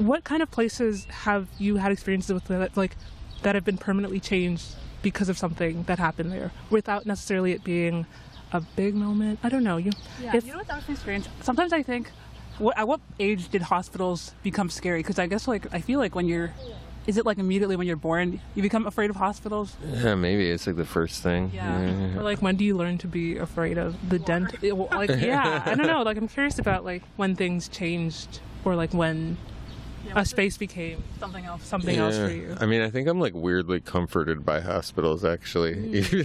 What kind of places have you had experiences with that, like, that have been permanently changed because of something that happened there, without necessarily it being a big moment? I don't know. You know what, that was strange. Sometimes I think, at what age did hospitals become scary? Because I guess, like, I feel like is it like immediately when you're born you become afraid of hospitals? Yeah, maybe it's like the first thing. Yeah. Or like, when do you learn to be afraid of the dent? Like, yeah, I don't know. Like, I'm curious about like when things changed, or like when a space became Something else. something else for you. I mean, I think I'm like weirdly comforted by hospitals, actually.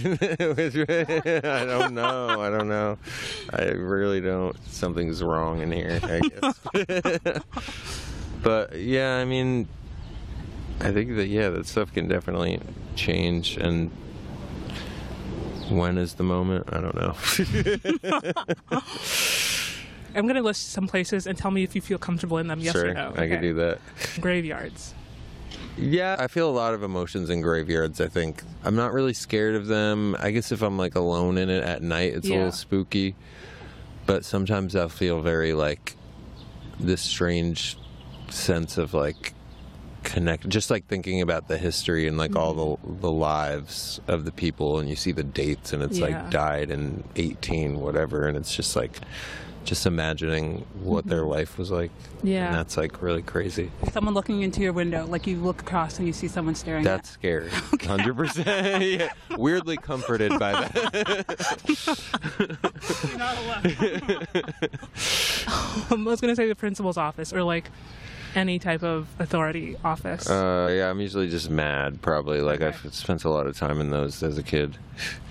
I don't know. I really don't. Something's wrong in here, I guess. But yeah, I mean, I think that, that stuff can definitely change. And when is the moment? I don't know. I'm going to list some places and tell me if you feel comfortable in them, yes Sure, or no. I could do that. Graveyards. Yeah, I feel a lot of emotions in graveyards, I think. I'm not really scared of them. I guess if I'm like alone in it at night, it's a little spooky. But sometimes I'll feel very like this strange sense of like connect, just like thinking about the history and like all the lives of the people, and you see the dates and it's like died in 18 whatever, and it's just like just imagining what their life was like. And that's like really crazy. Someone looking into your window, like you look across and you see someone staring That's scary. 100%. Yeah. Weirdly comforted by that. You're not alone. I was going to say the principal's office, or like any type of authority office. Yeah, I'm usually just mad, probably. Like, I've spent a lot of time in those as a kid.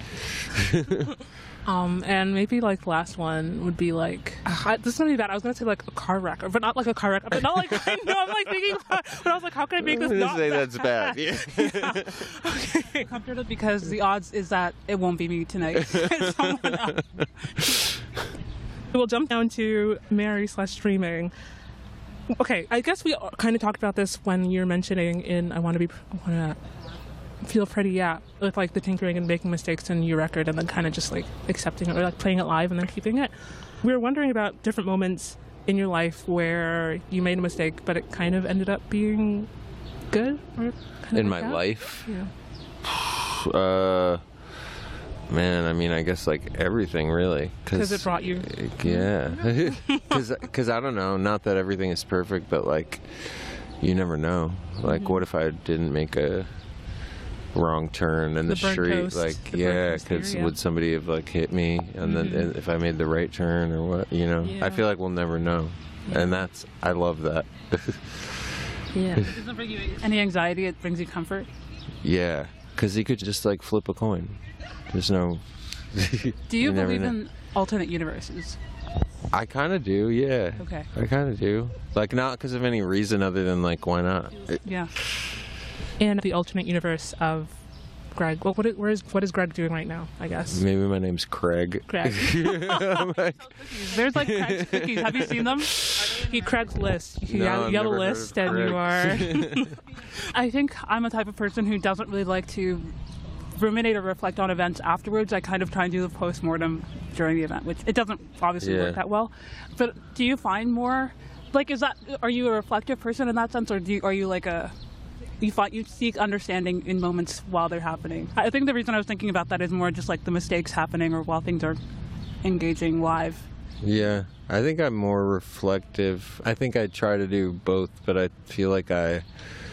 And maybe like the last one would be like, this is gonna be bad. I was gonna say like a car wreck, but not like a car wreck. But not like, I know, I'm like thinking about, but I was like, how can I make this not say bad? that's bad. Yeah. Okay. Comforted because the odds is that it won't be me tonight. It's someone else. We'll jump down to Mary/streaming. Okay, I guess we kind of talked about this when you're mentioning in I want to feel pretty, with like the tinkering and making mistakes in your record, and then kind of just like accepting it, or like playing it live and then keeping it. We were wondering about different moments in your life where you made a mistake, but it kind of ended up being good. Or kind In of my life? Yeah. Man, I mean, I guess like everything really. Because it brought you. Yeah. Because I don't know, not that everything is perfect, but like you never know. Like what if I didn't make a wrong turn in the street? Coast, like because would somebody have like hit me, and then if I made the right turn or what, I feel like we'll never know. And I love that. Yeah. Does it bring you any anxiety? It brings you comfort? Yeah, because you could just like flip a coin. There's no Do you believe in alternate universes? I kind of do, yeah. Okay. I kind of do. Like, not because of any reason other than like, why not? Yeah. And the alternate universe of Greg. What is Greg doing right now, I guess? Maybe my name's Craig. Craig. There's like Craig's cookies. Have you seen them? Craig's List. You have a list, and you are. I think I'm a type of person who doesn't really like to ruminate or reflect on events afterwards. I kind of try and do the post-mortem during the event, which it doesn't obviously work that well. But do you find more, like, are you a reflective person in that sense, or are you like you seek understanding in moments while they're happening? I think the reason I was thinking about that is more just like the mistakes happening or while things are engaging live. Yeah, I think I'm more reflective. I think I try to do both, but I feel like I